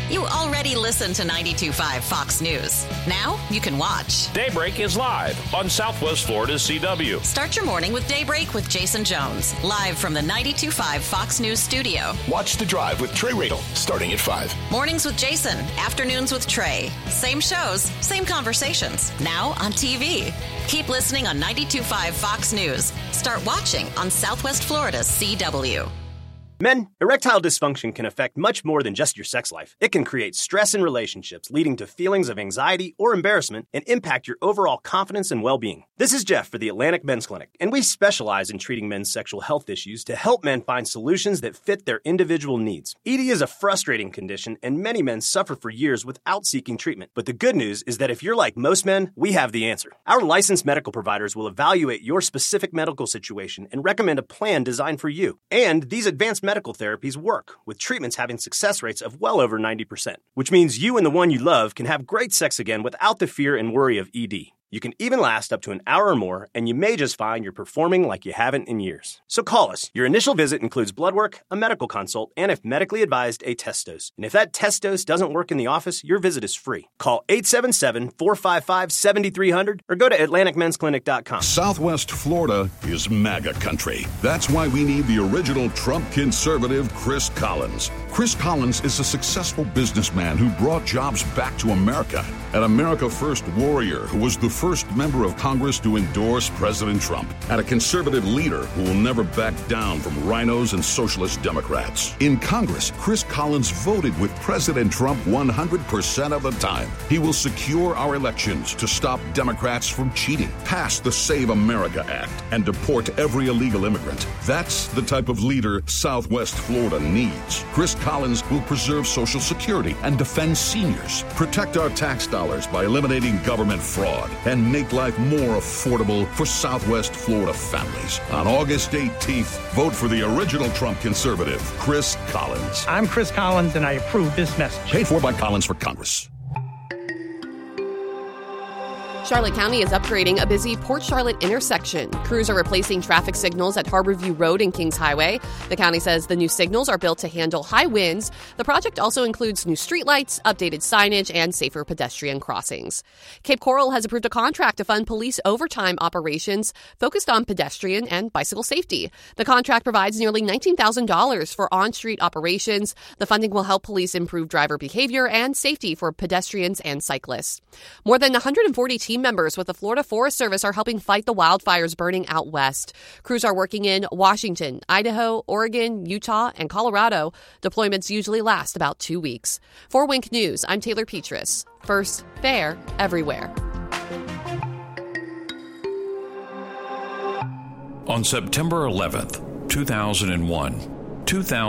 You already listen to 92.5 Fox News. Now you can watch. Daybreak is live on Southwest Florida's CW. Start your morning with Daybreak with Jason Jones, live from the 92.5 Fox News studio. Watch The Drive with Trey Radel, starting at 5. Mornings with Jason, afternoons with Trey. Same shows, same conversations. Now on TV. Keep listening on 92.5 Fox News. Start watching on Southwest Florida's CW. Men, erectile dysfunction can affect much more than just your sex life. It can create stress in relationships, leading to feelings of anxiety or embarrassment, and impact your overall confidence and well-being. This is Jeff for the Atlantic Men's Clinic, and we specialize in treating men's sexual health issues to help men find solutions that fit their individual needs. ED is a frustrating condition, and many men suffer for years without seeking treatment. But the good news is that if you're like most men, we have the answer. Our licensed medical providers will evaluate your specific medical situation and recommend a plan designed for you. And these advanced medical therapies work, with treatments having success rates of well over 90%, which means you and the one you love can have great sex again without the fear and worry of ED. You can even last up to an hour or more, and you may just find you're performing like you haven't in years. So call us. Your initial visit includes blood work, a medical consult, and if medically advised, a test dose. And if that test dose doesn't work in the office, your visit is free. Call 877-455-7300 or go to AtlanticMen'sClinic.com. Southwest Florida is MAGA country. That's why we need the original Trump conservative Chris Collins. Chris Collins is a successful businessman who brought jobs back to America. An America First warrior who was the first member of Congress to endorse President Trump, and a conservative leader who will never back down from rhinos and socialist Democrats. In Congress, Chris Collins voted with President Trump 100% of the time. He will secure our elections to stop Democrats from cheating, pass the Save America Act, and deport every illegal immigrant. That's the type of leader Southwest Florida needs. Chris Collins will preserve Social Security and defend seniors, protect our tax dollars by eliminating government fraud, and make life more affordable for Southwest Florida families. On August 18th, vote for the original Trump conservative, Chris Collins. I'm Chris Collins, and I approve this message. Paid for by Collins for Congress. Charlotte County is upgrading a busy Port Charlotte intersection. Crews are replacing traffic signals at Harborview Road and Kings Highway. The county says the new signals are built to handle high winds. The project also includes new streetlights, updated signage, and safer pedestrian crossings. Cape Coral has approved a contract to fund police overtime operations focused on pedestrian and bicycle safety. The contract provides nearly $19,000 for on-street operations. The funding will help police improve driver behavior and safety for pedestrians and cyclists. More than 140 team members with the Florida Forest Service are helping fight the wildfires burning out west. Crews are working in Washington, Idaho, Oregon, Utah, and Colorado. Deployments usually last about 2 weeks. For Wink News, I'm Taylor Petras. First, fair everywhere. On September 11th, 2001,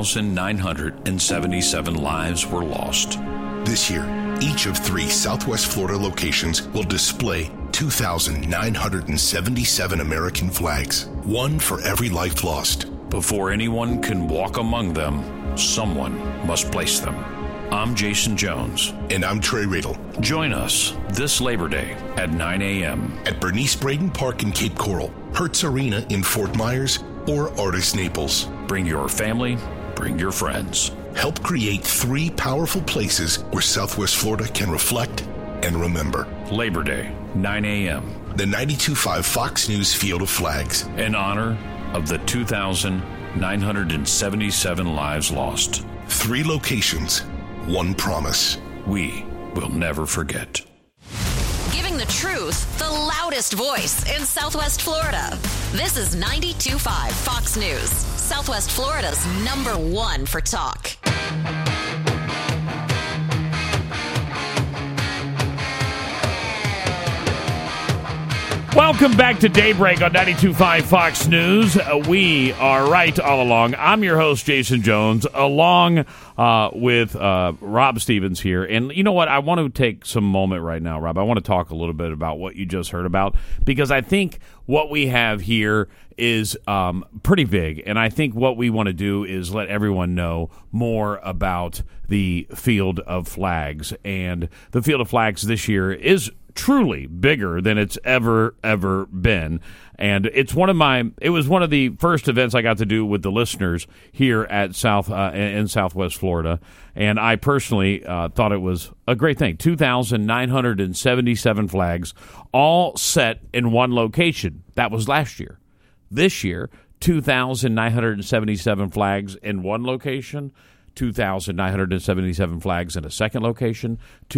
2,977 lives were lost. This year, each of 3 Southwest Florida locations will display 2,977 American flags, one for every life lost. Before anyone can walk among them, someone must place them. I'm Jason Jones. And I'm Trey Radel. Join us this Labor Day at 9 a.m. at Bernice Braden Park in Cape Coral, Hertz Arena in Fort Myers, or Artist Naples. Bring your family, bring your friends. Help create 3 powerful places where Southwest Florida can reflect and remember. Labor Day, 9 a.m. The 92.5 Fox News Field of Flags. In honor of the 2,977 lives lost. 3 locations, 1 promise. We will never forget. Giving the truth the loudest voice in Southwest Florida. This is 92.5 Fox News, Southwest Florida's #1 for talk. Welcome back to Daybreak on 92.5 Fox News. We are right all along. I'm your host, Jason Jones, along with Rob Stevens here. And you know what? I want to take some moment right now, Rob. I want to talk a little bit about what you just heard about, because I think what we have here is pretty big. And I think what we want to do is let everyone know more about the Field of Flags. And the Field of Flags this year is truly bigger than it's ever been. And it was one of the first events I got to do with the listeners here at in Southwest Florida. And I personally thought it was a great thing. 2,977 flags, all set in one location. That was last year. This year, 2,977 flags in one location, 2,977 flags in a second location,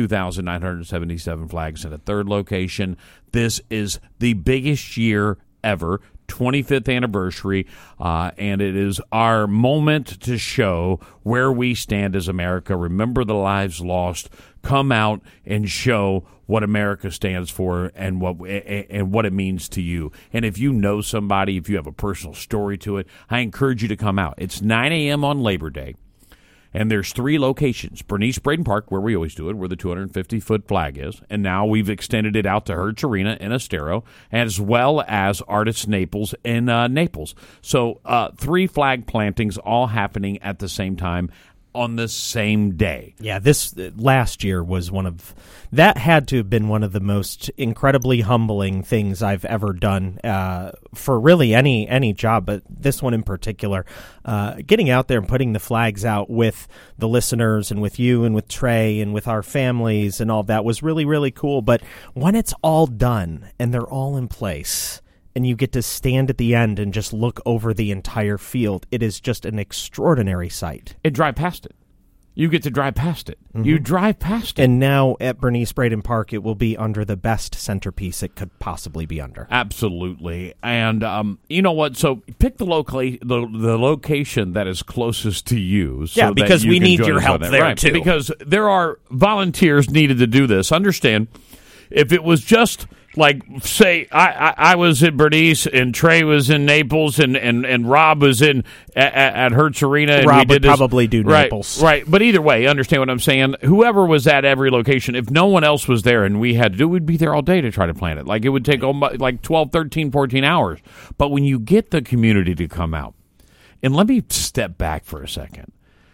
2,977 flags in a third location. This is the biggest year ever, 25th anniversary, and it is our moment to show where we stand as America. Remember the lives lost. Come out and show what America stands for and what it means to you. And if you know somebody, if you have a personal story to it, I encourage you to come out. It's 9 a.m. on Labor Day. And there's 3 locations. Bernice Braden Park, where we always do it, where the 250-foot flag is. And now we've extended it out to Hertz Arena in Estero, as well as Artists Naples in Naples. So 3 flag plantings all happening at the same time on the same day. Yeah, this last year was that had to have been one of the most incredibly humbling things I've ever done for really any job, but this one in particular. Getting out there and putting the flags out with the listeners and with you and with Trey and with our families and all that was really, really cool. But when it's all done and they're all in place, and you get to stand at the end and just look over the entire field, it is just an extraordinary sight. And drive past it. You get to drive past it. Mm-hmm. You drive past it. And now at Bernice Braden Park, it will be under the best centerpiece it could possibly be under. Absolutely. And you know what? So pick the location that is closest to you. So because we need your help there, right, too. Because there are volunteers needed to do this. Understand, if it was just... like, say, I was in Bernice and Trey was in Naples and Rob was at Hertz Arena. And Rob would probably do Naples. Right. But either way, understand what I'm saying? Whoever was at every location, if no one else was there and we had to do it, we'd be there all day to try to plan it. Like, it would take like 12, 13, 14 hours. But when you get the community to come out, and let me step back for a second.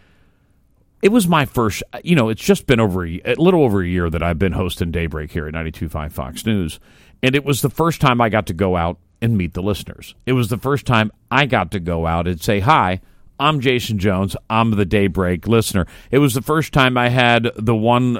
It was my first, it's just been a little over a year that I've been hosting Daybreak here at 92.5 Fox News. And it was the first time I got to go out and meet the listeners. It was the first time I got to go out and say, hi, I'm Jason Jones. I'm the Daybreak listener. It was the first time I had the one,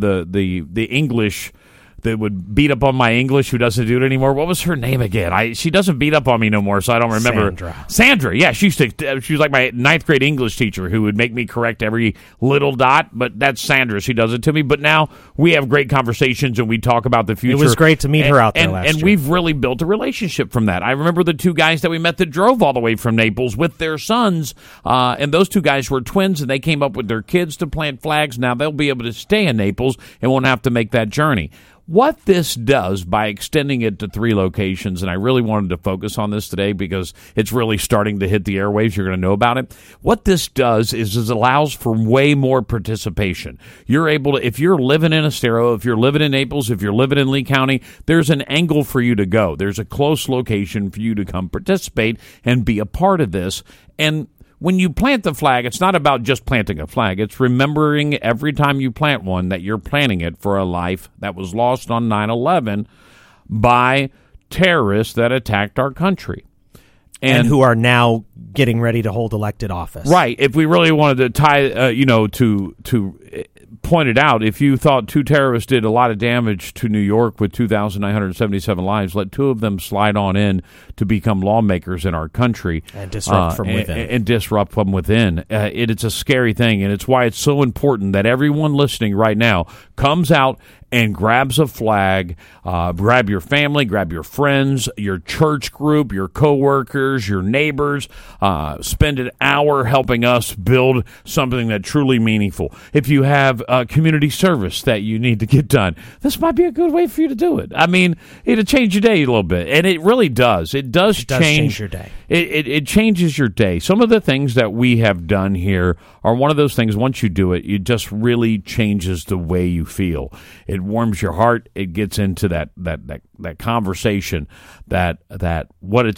the English that would beat up on my English, who doesn't do it anymore. What was her name again? She doesn't beat up on me no more, so I don't remember. Sandra. Yeah, she was like my 9th grade English teacher who would make me correct every little dot, but that's Sandra. She does it to me. But now we have great conversations, and we talk about the future. It was great to meet her out there last year. And we've really built a relationship from that. I remember the 2 guys that we met that drove all the way from Naples with their sons, and those 2 guys were twins, and they came up with their kids to plant flags. Now they'll be able to stay in Naples and won't have to make that journey. What this does by extending it to 3 locations, and I really wanted to focus on this today because it's really starting to hit the airwaves. You're going to know about it. What this does is it allows for way more participation. You're able to, if you're living in Estero, if you're living in Naples, if you're living in Lee County, there's an angle for you to go. There's a close location for you to come participate and be a part of this. And when you plant the flag, it's not about just planting a flag. It's remembering every time you plant one that you're planting it for a life that was lost on 9/11 by terrorists that attacked our country. And who are now getting ready to hold elected office. Right. If we really wanted to tie, to point it out, if you thought 2 terrorists did a lot of damage to New York with 2,977 lives, let 2 of them slide on in to become lawmakers in our country. And disrupt from within. And disrupt from within. It's a scary thing, and it's why it's so important that everyone listening right now comes out and grabs a flag, grab your family, grab your friends, your church group, your coworkers, your neighbors, spend an hour helping us build something that's truly meaningful. If you have community service that you need to get done, this might be a good way for you to do it. I mean, it'll change your day a little bit, and it really does. It does change your day. It changes your day. Some of the things that we have done here are one of those things, once you do it, it just really changes the way you feel. It warms your heart. It gets into that conversation that what